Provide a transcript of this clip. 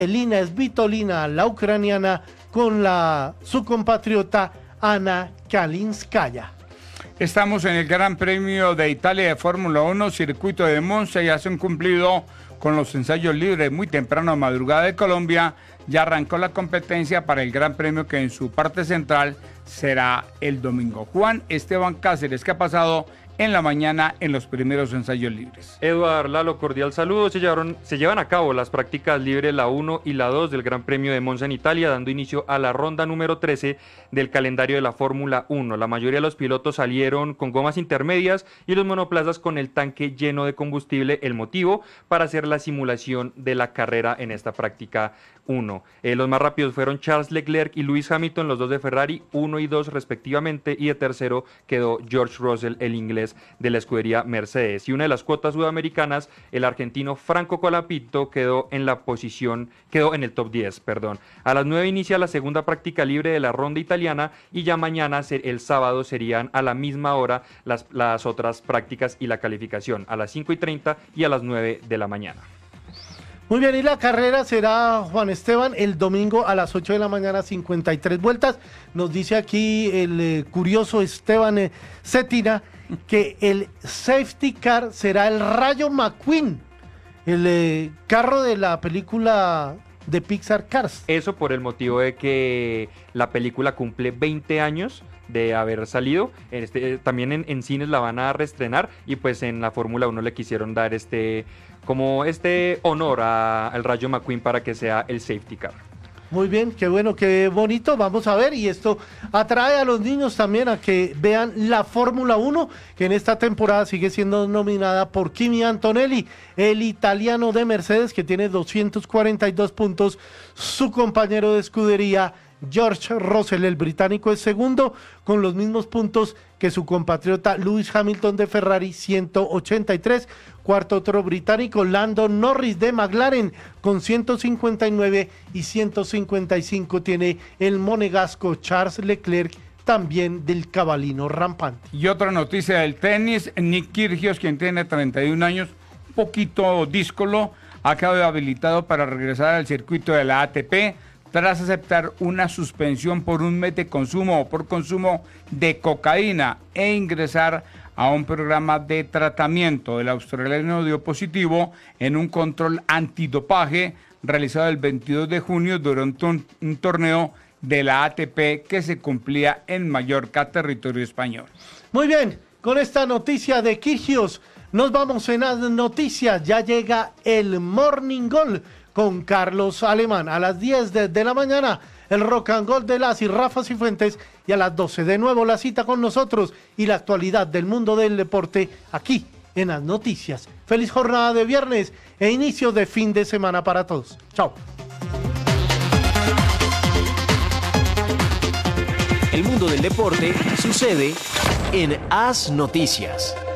Elina Svitolina, la ucraniana, con su compatriota Ana Kalinskaya. Estamos en el Gran Premio de Italia de Fórmula 1, circuito de Monza. Ya se han cumplido con los ensayos libres muy temprano, madrugada de Colombia. Ya arrancó la competencia para el Gran Premio, que en su parte central será el domingo. Juan Esteban Cáceres, ¿qué ha pasado en la mañana en los primeros ensayos libres? Eduard, Lalo, cordial saludo. Se llevan a cabo las prácticas libres, la 1 y la 2 del Gran Premio de Monza en Italia, dando inicio a la ronda número 13 del calendario de la Fórmula 1. La mayoría de los pilotos salieron con gomas intermedias y los monoplazas con el tanque lleno de combustible, el motivo para hacer la simulación de la carrera en esta práctica 1. Los más rápidos fueron Charles Leclerc y Lewis Hamilton, los dos de Ferrari, 1 y 2 respectivamente, y de tercero quedó George Russell, el inglés de la escudería Mercedes. Y una de las cuotas sudamericanas, el argentino Franco Colapinto quedó en el top 10, A las 9 inicia la segunda práctica libre de la ronda italiana y ya mañana, el sábado, serían a la misma hora las otras prácticas y la calificación, a las 5:30 y a las 9 de la mañana. Muy bien, y la carrera será, Juan Esteban, el domingo a las 8 de la mañana, 53 vueltas. Nos dice aquí el curioso Esteban Cetina que el safety car será el Rayo McQueen, el carro de la película de Pixar Cars. Eso por el motivo de que la película cumple 20 años de haber salido. También en cines la van a reestrenar, y pues en la Fórmula 1 le quisieron dar este honor al Rayo McQueen para que sea el safety car. Muy bien, qué bueno, qué bonito. Vamos a ver, y esto atrae a los niños también a que vean la Fórmula 1, que en esta temporada sigue siendo nominada por Kimi Antonelli, el italiano de Mercedes, que tiene 242 puntos. Su compañero de escudería, George Russell, el británico, es segundo con los mismos puntos que su compatriota Lewis Hamilton de Ferrari, 183. Cuarto, otro británico, Lando Norris de McLaren, con 159, y 155 tiene el monegasco Charles Leclerc, también del cabalino rampante. Y otra noticia del tenis, Nick Kyrgios, quien tiene 31 años, un poquito díscolo, ha quedado habilitado para regresar al circuito de la ATP, tras aceptar una suspensión por un mes de consumo o por consumo de cocaína e ingresar a un programa de tratamiento. El australiano dio positivo en un control antidopaje realizado el 22 de junio durante un torneo de la ATP que se cumplía en Mallorca, territorio español. Muy bien, con esta noticia de Kyrgios nos vamos en las noticias. Ya llega el Morning Goal con Carlos Alemán. A las 10 de la mañana, el Rock and Gold de Las y Rafa Cifuentes, y a las 12 de nuevo la cita con nosotros y la actualidad del mundo del deporte aquí en las noticias. Feliz jornada de viernes e inicio de fin de semana para todos. Chao. El mundo del deporte sucede en As Noticias.